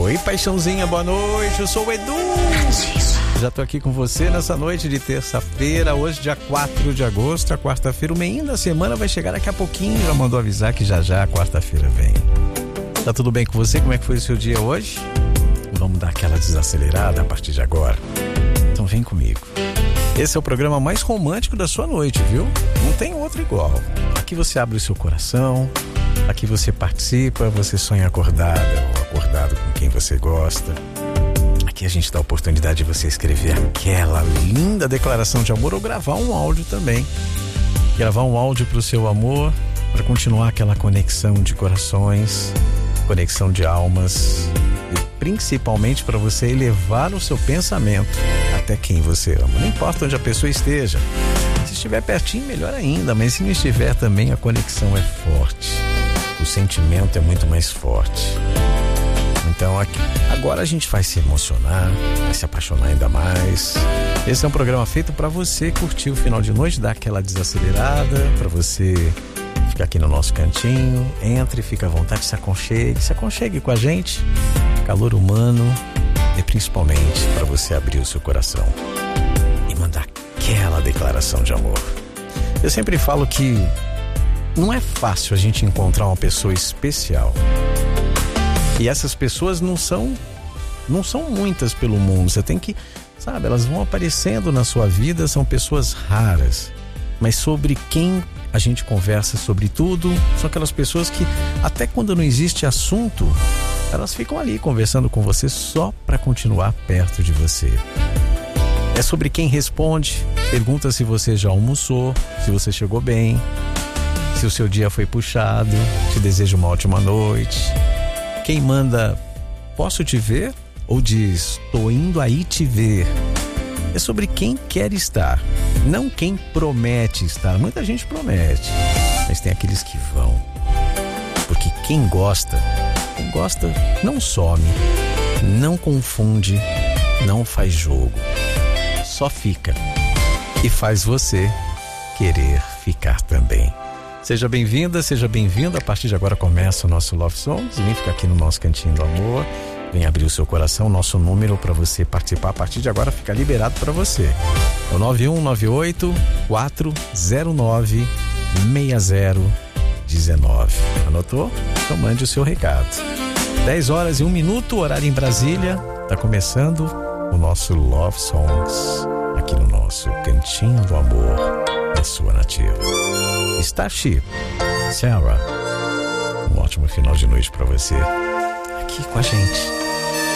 Oi, paixãozinha, boa noite, eu sou o Edu. Já tô aqui com você nessa noite de terça-feira, hoje dia 4 de agosto, a quarta-feira, o meio da semana vai chegar daqui a pouquinho, já mandou avisar que já a quarta-feira vem. Tá tudo bem com você? Como é que foi o seu dia hoje? Vamos dar aquela desacelerada a partir de agora. Então vem comigo. Esse é o programa mais romântico da sua noite, viu? Não tem outro igual. Aqui você abre o seu coração, aqui você participa, você sonha acordada ou acordado com quem você gosta. Aqui a gente dá a oportunidade de você escrever aquela linda declaração de amor ou gravar um áudio também. Gravar um áudio para o seu amor, para continuar aquela conexão de corações, conexão de almas e principalmente para você elevar o seu pensamento até quem você ama. Não importa onde a pessoa esteja. Se estiver pertinho, melhor ainda, mas se não estiver também, a conexão é forte. O sentimento é muito mais forte. Então agora a gente vai se emocionar, vai se apaixonar ainda mais. Esse é um programa feito para você curtir o final de noite, dar aquela desacelerada, para você ficar aqui no nosso cantinho, entre, fica à vontade, se aconchegue com a gente. Calor humano e principalmente para você abrir o seu coração e mandar aquela declaração de amor. Eu sempre falo que não é fácil a gente encontrar uma pessoa especial. E essas pessoas não são muitas pelo mundo. Você tem que, sabe, elas vão aparecendo na sua vida, são pessoas raras. Mas sobre quem a gente conversa sobre tudo, são aquelas pessoas que até quando não existe assunto, elas ficam ali conversando com você só para continuar perto de você. É sobre quem responde, pergunta se você já almoçou, se você chegou bem, se o seu dia foi puxado, te deseja uma ótima noite. Quem manda, posso te ver? Ou diz, tô indo aí te ver. É sobre quem quer estar, não quem promete estar. Muita gente promete, mas tem aqueles que vão. Porque quem gosta não some, não confunde, não faz jogo. Só fica e faz você querer ficar também. Seja bem-vinda, seja bem-vindo. A partir de agora começa o nosso Love Songs. Vem ficar aqui no nosso cantinho do amor. Vem abrir o seu coração. Nosso número para você participar a partir de agora fica liberado para você. É o 9198-409-6019. Anotou? Então mande o seu recado. 10 horas e 1 minuto, horário em Brasília. Tá começando o nosso Love Songs aqui no nosso cantinho do amor da sua nativa. Starship, Sarah, um ótimo final de noite pra você aqui com a gente.